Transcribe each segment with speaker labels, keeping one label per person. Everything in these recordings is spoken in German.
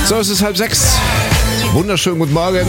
Speaker 1: So, es ist 5:30. Wunderschönen guten Morgen.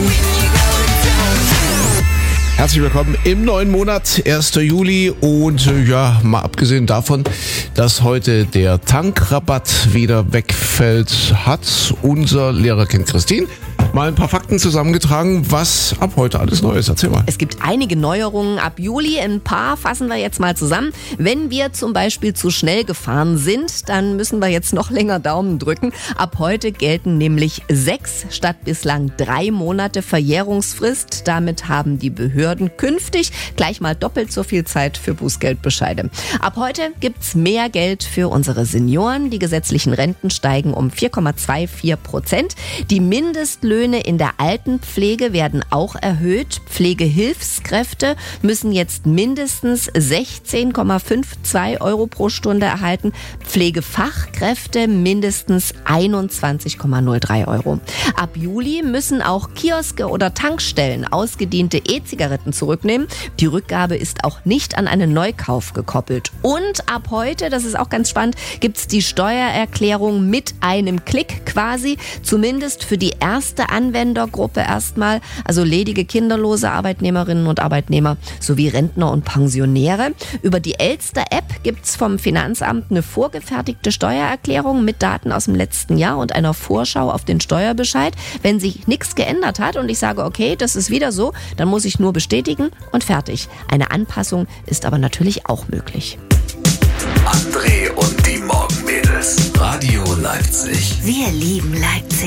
Speaker 1: Herzlich willkommen im neuen Monat, 1. Juli. Und ja, mal abgesehen davon, dass heute der Tankrabatt wieder wegfällt, hat unser Lehrerkind Christine mal ein paar Fakten zusammengetragen, was ab heute alles neu ist. Erzähl mal.
Speaker 2: Es gibt einige Neuerungen ab Juli. Ein paar fassen wir jetzt mal zusammen. Wenn wir zum Beispiel zu schnell gefahren sind, dann müssen wir jetzt noch länger Daumen drücken. Ab heute gelten nämlich 6 statt bislang 3 Monate Verjährungsfrist. Damit haben die Behörden künftig gleich mal doppelt so viel Zeit für Bußgeldbescheide. Ab heute gibt's mehr Geld für unsere Senioren. Die gesetzlichen Renten steigen um 4,24%. Die Mindestlöhne in der Altenpflege werden auch erhöht. Pflegehilfskräfte müssen jetzt mindestens 16,52 Euro pro Stunde erhalten. Pflegefachkräfte mindestens 21,03 Euro. Ab Juli müssen auch Kioske oder Tankstellen ausgediente E-Zigaretten zurücknehmen. Die Rückgabe ist auch nicht an einen Neukauf gekoppelt. Und ab heute, das ist auch ganz spannend, gibt's die Steuererklärung mit einem Klick quasi, zumindest für die erste Anwendergruppe erstmal, also ledige kinderlose Arbeitnehmerinnen und Arbeitnehmer sowie Rentner und Pensionäre. Über die Elster-App gibt's vom Finanzamt eine vorgefertigte Steuererklärung mit Daten aus dem letzten Jahr und einer Vorschau auf den Steuerbescheid. Wenn sich nichts geändert hat und ich sage, okay, das ist wieder so, dann muss ich nur bestätigen und fertig. Eine Anpassung ist aber natürlich auch möglich.
Speaker 3: André und die Morgenmädels. Radio Leipzig.
Speaker 4: Wir lieben Leipzig.